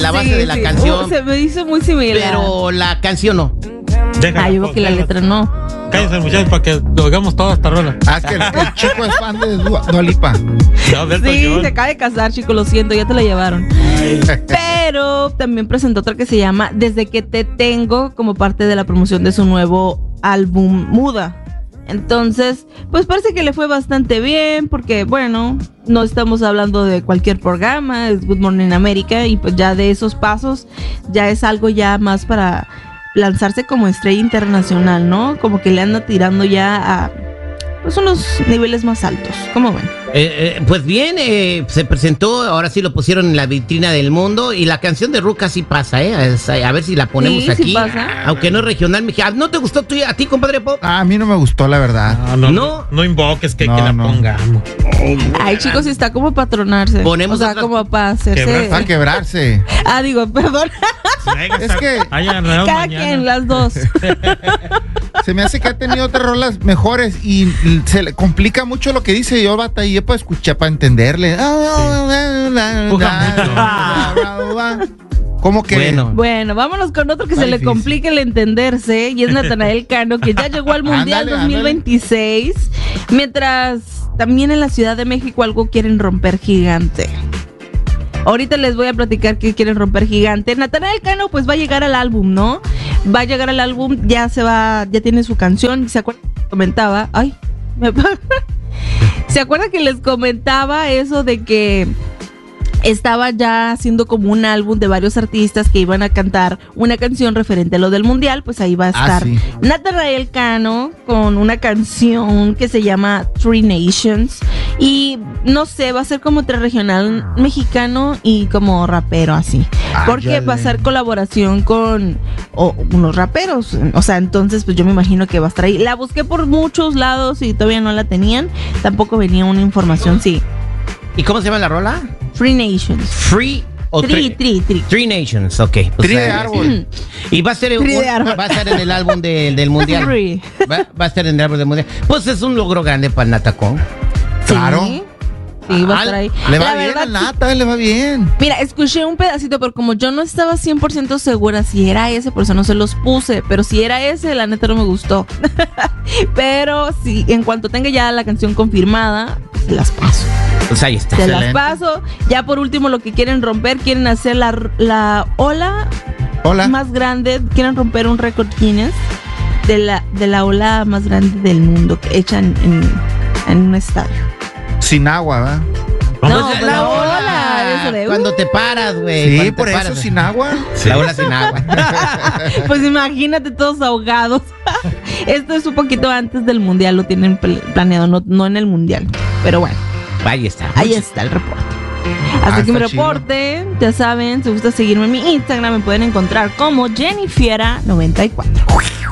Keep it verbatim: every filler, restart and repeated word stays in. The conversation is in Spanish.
la base sí, de la sí. canción. Uh, se me hizo muy similar. Pero la canción no. Déjala, Ah, yo veo que la letra no. Cállense, muchachos, para que lo oigamos toda esta rola. Ah, es que el, el chico es fan de Dua, Dua Lipa. No, del Sí, Toñón. se acaba de casar, chico, lo siento, ya te la llevaron. Pero también presentó otra que se llama Desde que te tengo, como parte de la promoción de su nuevo álbum Muda. Entonces, pues parece que le fue bastante bien, porque bueno, no estamos hablando de cualquier programa, es Good Morning America, y pues ya de esos pasos ya es algo ya más para lanzarse como estrella internacional, ¿no? Como que le anda tirando ya a pues unos niveles más altos. ¿Cómo ven? Eh, eh, pues bien, eh, se presentó, ahora sí lo pusieron en la vitrina del mundo y la canción de Ruca sí pasa, ¿eh? Es, a ver si la ponemos Sí, sí aquí. pasa. Aunque no es regional mexicano. ¿No te gustó tú, a ti, compadre Pop? Ah, a mí no me gustó, la verdad. No, no, No. no, no invoques que, No, que la no. pongamos. Ay, chicos, está como patronarse. Ponemos o sea, otra- como para hacerse. Quebrar- Para quebrarse. Ah, digo, perdón. Es que Cada quien, las dos. se me hace que ha tenido otras rolas mejores y se le complica mucho lo que dice. Yo batallé para escuchar, para entenderle. ¿Cómo que? Bueno. Bueno, vámonos con otro que Está se le difícil. complica el entenderse, y es Natanael Cano, que ya llegó al Mundial Ándale, dos mil veintiséis, mientras también en la Ciudad de México algo quieren romper gigante. Ahorita les voy a platicar que quieren romper gigante. Natanael Cano pues va a llegar al álbum, ¿no? Va a llegar al álbum, ya se va, ya tiene su canción. ¿Se acuerdan que comentaba? Ay, me... ¿Se acuerdan que les comentaba eso de que estaba ya haciendo como un álbum de varios artistas que iban a cantar una canción referente a lo del mundial? Pues ahí va a Ah, estar sí. Natanael Cano con una canción que se llama Three Nations, y no sé, va a ser como entre regional mexicano y como rapero así, Ah, porque ya va a le- ser colaboración con o, unos raperos, o sea, entonces pues yo me imagino que va a estar ahí. La busqué por muchos lados y todavía no la tenían, tampoco venía una información, sí. ¿Y cómo se llama la rola? Three Nations. Free o Three, three, three. Three Nations, ok. Pues, Tri de eh, árbol. Y va a ser Tri de un- árbol. va a estar en el álbum de- del mundial. Three. Va, va a estar en el álbum del mundial. Pues es un logro grande para el Natacón. Claro. Sí, sí, va a Al- estar ahí. Le va La bien verdad, al Nata, le va bien. mira, escuché un pedacito, pero como yo no estaba cien por ciento segura si era ese, por eso no se los puse. Pero si era ese, la neta no me gustó. Pero sí, en cuanto tenga ya la canción confirmada, se las paso. Pues ahí está. Se las Excelente. paso. Ya por último, lo que quieren romper, quieren hacer la, la ola Hola. más grande, quieren romper un récord Guinness de la, de la ola más grande del mundo, que echan en, en un estadio. Sin agua, ¿verdad? No, Pues pues la ola, eso de, Cuando uh. te paras, güey. Sí, cuando te por eso paras. sin agua. La ola sin agua. Pues imagínate todos ahogados. Esto es un poquito antes del mundial, lo tienen pl- planeado, no, no en el mundial. Pero bueno, Ahí está. ahí está el reporte. Hasta Ah, aquí mi está chido. reporte. Ya saben, si gusta seguirme en mi Instagram, me pueden encontrar como Jennifiera noventa y cuatro.